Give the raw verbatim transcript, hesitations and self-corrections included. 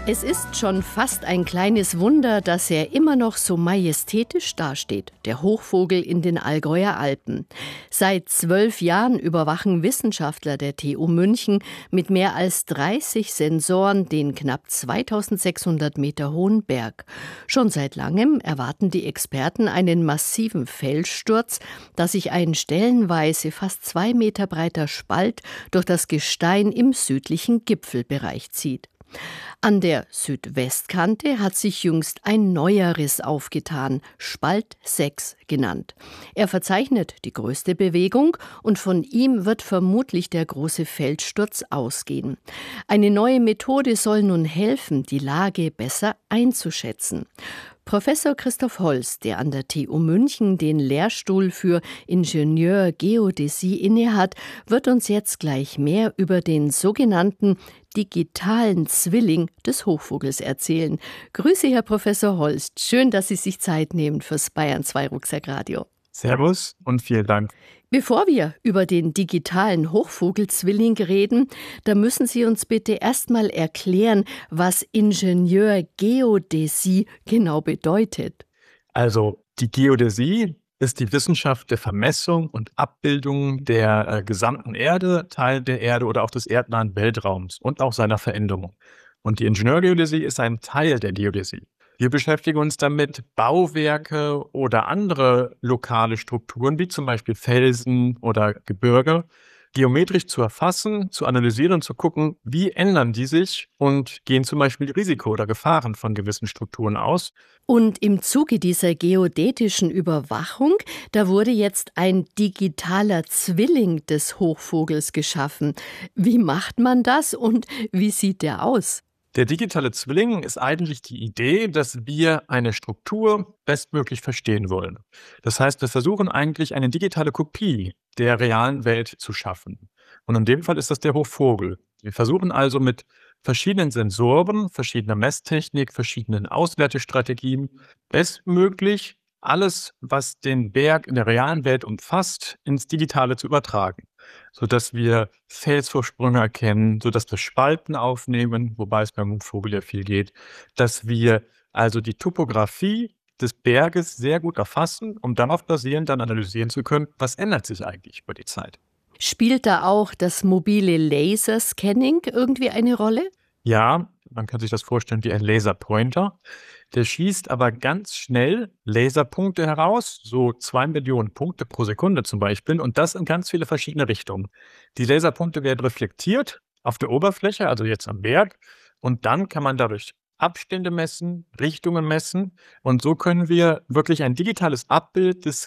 Es ist schon fast ein kleines Wunder, dass er immer noch so majestätisch dasteht, der Hochvogel in den Allgäuer Alpen. Seit zwölf Jahren überwachen Wissenschaftler der T U München mit mehr als dreißig Sensoren den knapp zweitausendsechshundert Meter hohen Berg. Schon seit langem erwarten die Experten einen massiven Felssturz, da sich ein stellenweise fast zwei Meter breiter Spalt durch das Gestein im südlichen Gipfelbereich zieht. An der Südwestkante hat sich jüngst ein neuer Riss aufgetan, Spalt sechs genannt. Er verzeichnet die größte Bewegung und von ihm wird vermutlich der große Felssturz ausgehen. Eine neue Methode soll nun helfen, die Lage besser einzuschätzen. Professor Christoph Holz, der an der T U München den Lehrstuhl für Ingenieurgeodäsie innehat, wird uns jetzt gleich mehr über den sogenannten digitalen Zwilling des Hochvogels erzählen. Grüße, Herr Professor Holz. Schön, dass Sie sich Zeit nehmen fürs Bayern zwei Rucksackradio. Servus und vielen Dank. Bevor wir über den digitalen Hochvogelzwilling reden, da müssen Sie uns bitte erstmal erklären, was Ingenieurgeodäsie genau bedeutet. Also die Geodäsie ist die Wissenschaft der Vermessung und Abbildung der äh, gesamten Erde, Teil der Erde oder auch des erdnahen Weltraums und auch seiner Veränderung. Und die Ingenieurgeodäsie ist ein Teil der Geodäsie. Wir beschäftigen uns damit, Bauwerke oder andere lokale Strukturen, wie zum Beispiel Felsen oder Gebirge, geometrisch zu erfassen, zu analysieren und zu gucken, wie ändern die sich und gehen zum Beispiel Risiko oder Gefahren von gewissen Strukturen aus. Und im Zuge dieser geodätischen Überwachung, da wurde jetzt ein digitaler Zwilling des Hochvogels geschaffen. Wie macht man das und wie sieht der aus? Der digitale Zwilling ist eigentlich die Idee, dass wir eine Struktur bestmöglich verstehen wollen. Das heißt, wir versuchen eigentlich eine digitale Kopie der realen Welt zu schaffen. Und in dem Fall ist das der Hochvogel. Wir versuchen also mit verschiedenen Sensoren, verschiedener Messtechnik, verschiedenen Auswertestrategien bestmöglich alles, was den Berg in der realen Welt umfasst, ins Digitale zu übertragen, sodass wir Felsvorsprünge erkennen, sodass wir Spalten aufnehmen, wobei es beim Vogel ja viel geht, dass wir also die Topographie des Berges sehr gut erfassen, um darauf basierend dann analysieren zu können, was ändert sich eigentlich über die Zeit. Spielt da auch das mobile Laserscanning irgendwie eine Rolle? Ja, man kann sich das vorstellen wie ein Laserpointer. Der schießt aber ganz schnell Laserpunkte heraus, so zwei Millionen Punkte pro Sekunde zum Beispiel, und das in ganz viele verschiedene Richtungen. Die Laserpunkte werden reflektiert auf der Oberfläche, also jetzt am Berg, und dann kann man dadurch Abstände messen, Richtungen messen, und so können wir wirklich ein digitales Abbild des